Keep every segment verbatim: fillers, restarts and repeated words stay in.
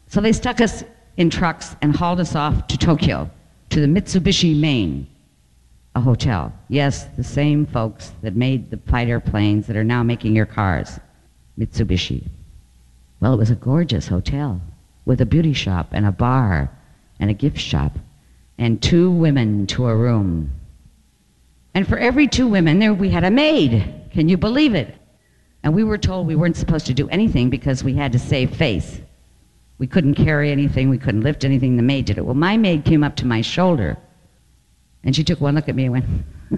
So they stuck us in trucks and hauled us off to Tokyo, to the Mitsubishi Maine, a hotel. Yes, the same folks that made the fighter planes that are now making your cars. Mitsubishi. Well, it was a gorgeous hotel with a beauty shop and a bar and a gift shop and two women to a room. And for every two women there, we had a maid. Can you believe it? And we were told we weren't supposed to do anything because we had to save face. We couldn't carry anything. We couldn't lift anything. The maid did it. Well, my maid came up to my shoulder, and she took one look at me and went,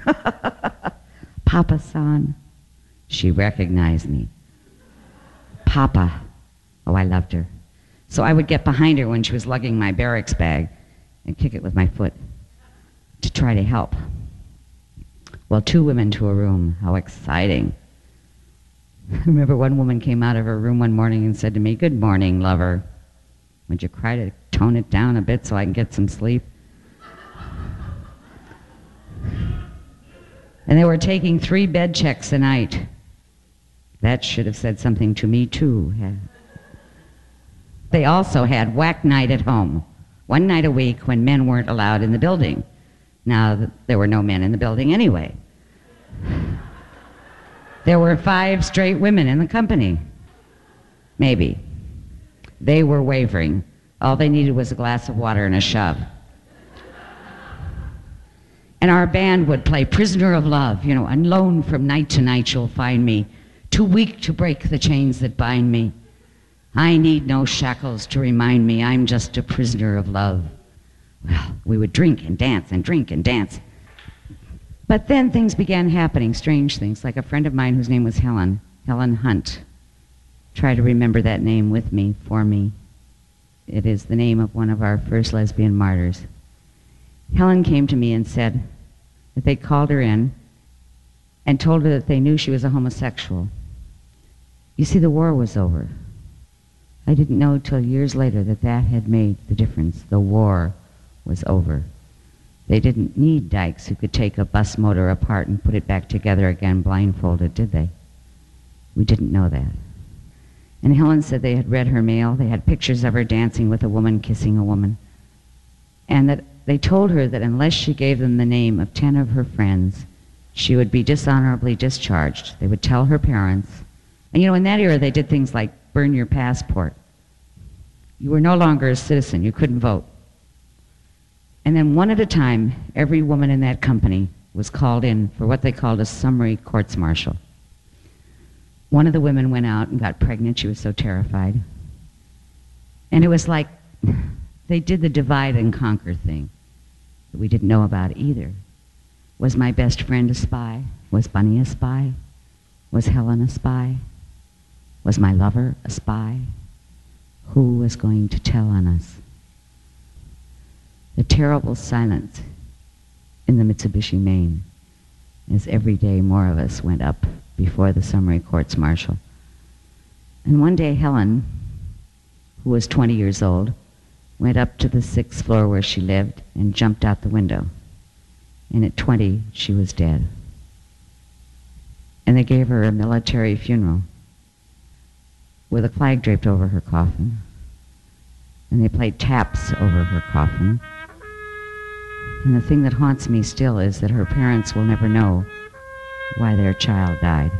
Papa-san. She recognized me. Papa. Oh, I loved her. So I would get behind her when she was lugging my barracks bag and kick it with my foot to try to help. Well, two women to a room. How exciting. I remember one woman came out of her room one morning and said to me, "Good morning, lover. Would you try to tone it down a bit so I can get some sleep?" And they were taking three bed checks a night. That should have said something to me, too. They also had whack night at home, one night a week when men weren't allowed in the building. Now, there were no men in the building anyway. There were five straight women in the company. Maybe. They were wavering. All they needed was a glass of water and a shove. And our band would play Prisoner of Love, you know, alone from night to night you'll find me, too weak to break the chains that bind me. I need no shackles to remind me I'm just a prisoner of love. Well, we would drink and dance and drink and dance. But then things began happening, strange things, like a friend of mine whose name was Helen, Helen Hunt. Try to remember that name with me, for me. It is the name of one of our first lesbian martyrs. Helen came to me and said that they called her in and told her that they knew she was a homosexual. You see, the war was over. I didn't know till years later that that had made the difference. The war was over. They didn't need dykes who could take a bus motor apart and put it back together again blindfolded, did they? We didn't know that. And Helen said they had read her mail. They had pictures of her dancing with a woman, kissing a woman. And that they told her that unless she gave them the name of ten of her friends, she would be dishonorably discharged. They would tell her parents. And you know, in that era, they did things like burn your passport. You were no longer a citizen. You couldn't vote. And then one at a time, every woman in that company was called in for what they called a summary courts-martial. One of the women went out and got pregnant. She was so terrified. And it was like they did the divide and conquer thing that we didn't know about either. Was my best friend a spy? Was Bunny a spy? Was Helen a spy? Was my lover a spy? Who was going to tell on us? The terrible silence in the Mitsubishi Maine as every day more of us went up before the summary courts-martial. And one day Helen, who was twenty years old, went up to the sixth floor where she lived and jumped out the window. And at twenty, she was dead. And they gave her a military funeral with a flag draped over her coffin. And they played taps over her coffin. And the thing that haunts me still is that her parents will never know why their child died.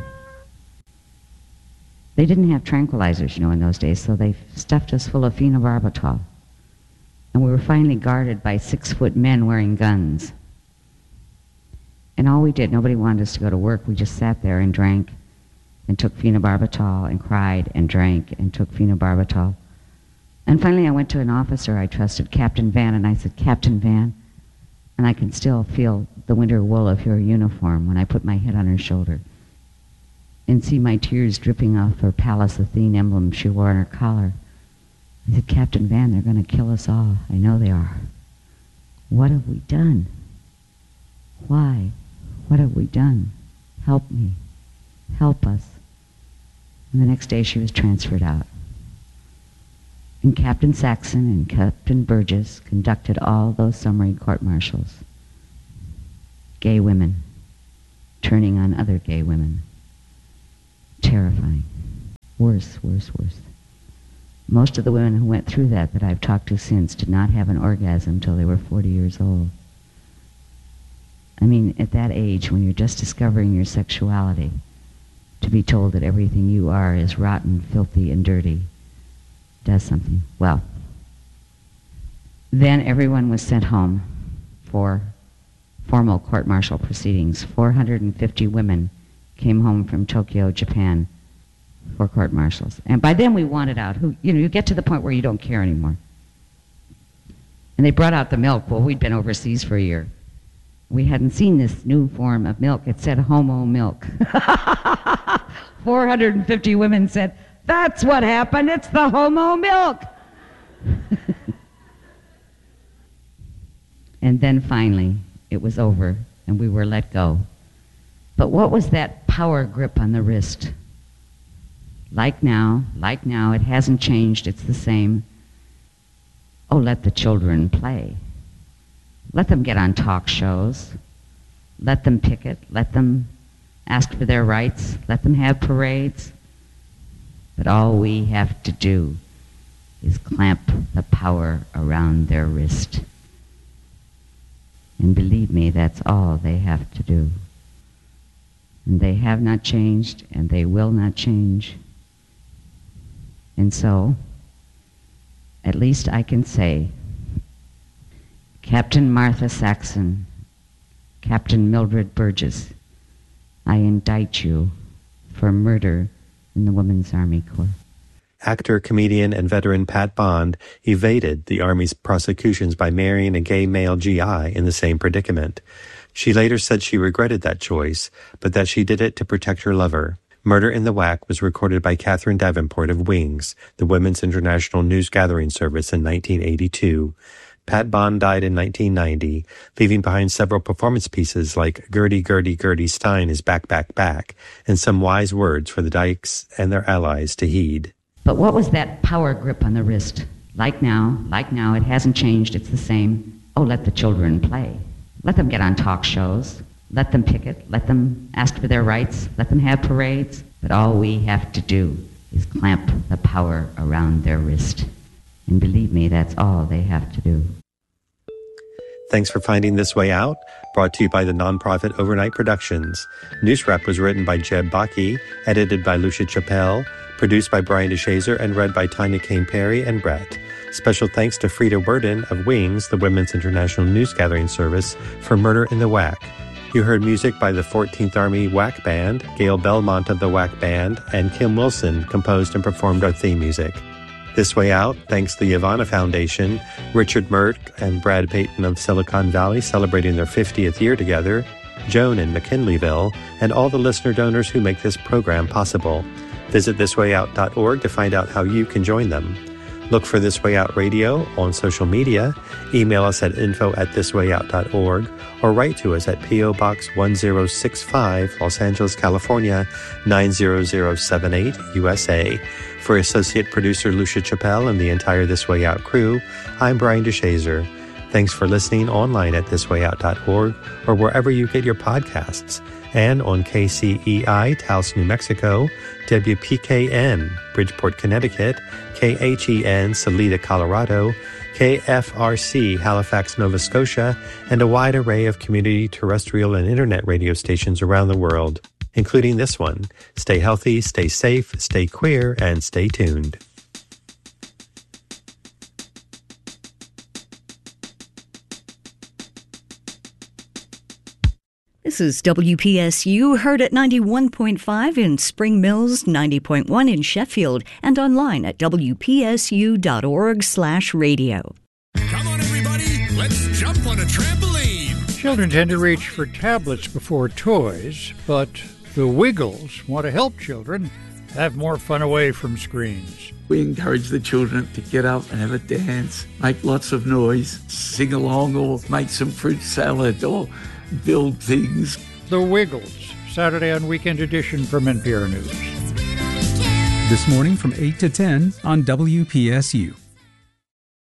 They didn't have tranquilizers, you know, in those days, so they stuffed us full of phenobarbital. And we were finally guarded by six-foot men wearing guns. And all we did, nobody wanted us to go to work. We just sat there and drank and took phenobarbital and cried and drank and took phenobarbital. And finally I went to an officer I trusted, Captain Van, and I said, "Captain Van," and I can still feel the winter wool of your uniform when I put my head on her shoulder and see my tears dripping off her Pallas Athene emblem she wore on her collar. I said, "Captain Van, they're going to kill us all. I know they are. What have we done? Why? What have we done? Help me. Help us." And the next day she was transferred out. And Captain Saxon and Captain Burgess conducted all those summary court-martials. Gay women turning on other gay women. Terrifying. Worse, worse, worse. Most of the women who went through that that I've talked to since did not have an orgasm till they were forty years old. I mean, at that age, when you're just discovering your sexuality, to be told that everything you are is rotten, filthy, and dirty does something. Well, then everyone was sent home for formal court-martial proceedings. four hundred fifty women came home from Tokyo, Japan, for court-martials. And by then we wanted out. Who, you know, you get to the point where you don't care anymore. And they brought out the milk. Well, we'd been overseas for a year. We hadn't seen this new form of milk. It said homo milk. four hundred fifty women said, "That's what happened. It's the homo milk." And then finally, it was over, and we were let go. But what was that power grip on the wrist? Like now, like now, it hasn't changed, it's the same. Oh, let the children play. Let them get on talk shows. Let them picket. Let them ask for their rights. Let them have parades. But all we have to do is clamp the power around their wrist. And believe me, that's all they have to do. And they have not changed, and they will not change. And so, at least I can say, Captain Martha Saxon, Captain Mildred Burgess, I indict you for murder in the Women's Army Corps. Actor, comedian, and veteran Pat Bond evaded the Army's prosecutions by marrying a gay male G I in the same predicament. She later said she regretted that choice, but that she did it to protect her lover. Murder in the Whack was recorded by Catherine Davenport of Wings, the Women's International News Gathering Service, in nineteen eighty-two. Pat Bond died in nineteen ninety, leaving behind several performance pieces like Gertie, Gertie, Gertie Stein is back, back, back, and some wise words for the Dykes and their allies to heed. But what was that power grip on the wrist? Like now, like now, it hasn't changed, it's the same. Oh, let the children play. Let them get on talk shows. Let them picket. Let them ask for their rights. Let them have parades. But all we have to do is clamp the power around their wrist. And believe me, that's all they have to do. Thanks for finding This Way Out, brought to you by the nonprofit Overnight Productions. News Wrap was written by Jeb Bakke, edited by Lucia Chappelle, produced by Brian DeShazer, and read by Tanya Kane Perry and Brett. Special thanks to Frida Worden of Wings, the Women's International News Gathering Service, for Murder in the Whack. You heard music by the fourteenth Army Whack Band, Gail Belmont of the Whack Band, and Kim Wilson composed and performed our theme music. This Way Out, thanks to the Ivana Foundation, Richard Merck and Brad Payton of Silicon Valley celebrating their fiftieth year together, Joan in McKinleyville, and all the listener donors who make this program possible. Visit this way out dot org to find out how you can join them. Look for This Way Out Radio on social media, email us at info at this way out dot org, or write to us at P O. Box one zero six five, Los Angeles, California, nine zero zero seven eight, U S A. For associate producer Lucia Chappelle and the entire This Way Out crew, I'm Brian DeShazer. Thanks for listening online at this way out dot org or wherever you get your podcasts, and on K C E I, Taos, New Mexico, W P K N, Bridgeport, Connecticut, K H E N, Salida, Colorado, K F R C, Halifax, Nova Scotia, and a wide array of community terrestrial and internet radio stations around the world, including this one. Stay healthy, stay safe, stay queer, and stay tuned. This is W P S U, heard at ninety-one point five in Spring Mills, ninety point one in Sheffield, and online at W P S U dot org slash radio. Come on, everybody, let's jump on a trampoline. Children tend to reach for tablets before toys, but the Wiggles want to help children have more fun away from screens. We encourage the children to get up and have a dance, make lots of noise, sing along, or make some fruit salad, or build things. The Wiggles, Saturday on Weekend Edition from N P R News. This morning from eight to ten on W P S U.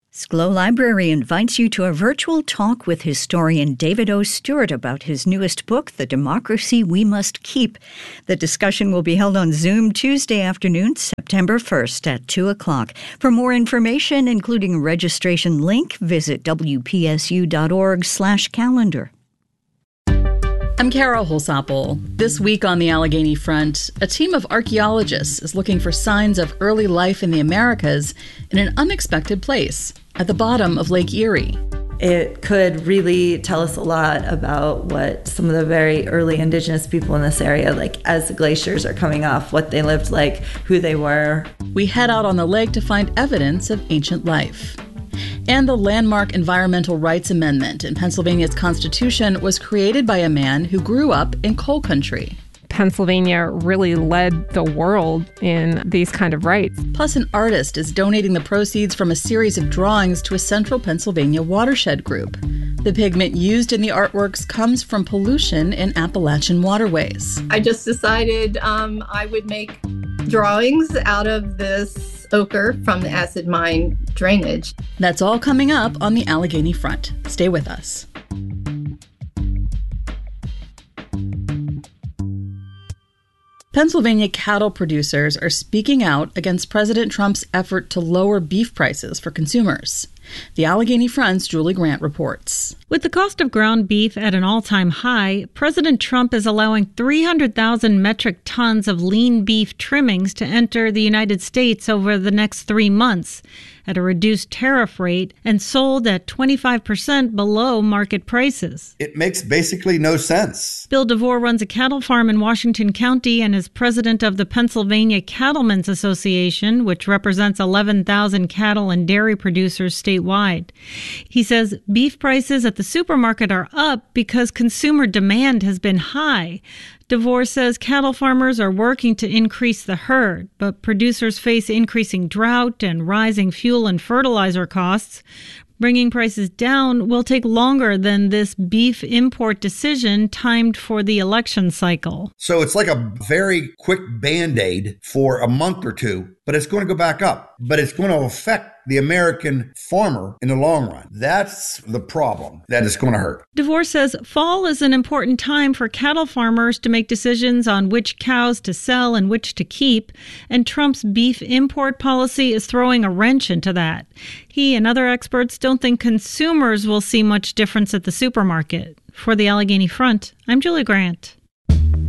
S C L O Library invites you to a virtual talk with historian David O. Stewart about his newest book, The Democracy We Must Keep. The discussion will be held on Zoom Tuesday afternoon, September first at two o'clock. For more information, including a registration link, visit W P S U dot org slash calendar. I'm Carol Holsapple. This week on the Allegheny Front, a team of archaeologists is looking for signs of early life in the Americas in an unexpected place, at the bottom of Lake Erie. It could really tell us a lot about what some of the very early indigenous people in this area, like as the glaciers are coming off, what they lived like, who they were. We head out on the lake to find evidence of ancient life. And the landmark Environmental Rights Amendment in Pennsylvania's Constitution was created by a man who grew up in coal country. Pennsylvania really led the world in these kind of rights. Plus, an artist is donating the proceeds from a series of drawings to a central Pennsylvania watershed group. The pigment used in the artworks comes from pollution in Appalachian waterways. I just decided um, I would make drawings out of this ochre from the acid mine drainage. That's all coming up on the Allegheny Front. Stay with us. Pennsylvania cattle producers are speaking out against President Trump's effort to lower beef prices for consumers. The Allegheny Front's Julie Grant reports. With the cost of ground beef at an all-time high, President Trump is allowing three hundred thousand metric tons of lean beef trimmings to enter the United States over the next three months at a reduced tariff rate and sold at twenty-five percent below market prices. It makes basically no sense. Bill DeVore runs a cattle farm in Washington County and is president of the Pennsylvania Cattlemen's Association, which represents eleven thousand cattle and dairy producers statewide. He says beef prices at the supermarket are up because consumer demand has been high. DeVore says cattle farmers are working to increase the herd, but producers face increasing drought and rising fuel and fertilizer costs. Bringing prices down will take longer than this beef import decision timed for the election cycle. So it's like a very quick Band-Aid for a month or two, but it's going to go back up. But it's going to affect the American farmer in the long run. That's the problem that is going to hurt. DeVore says fall is an important time for cattle farmers to make decisions on which cows to sell and which to keep, and Trump's beef import policy is throwing a wrench into that. He and other experts don't think consumers will see much difference at the supermarket. For the Allegheny Front, I'm Julie Grant.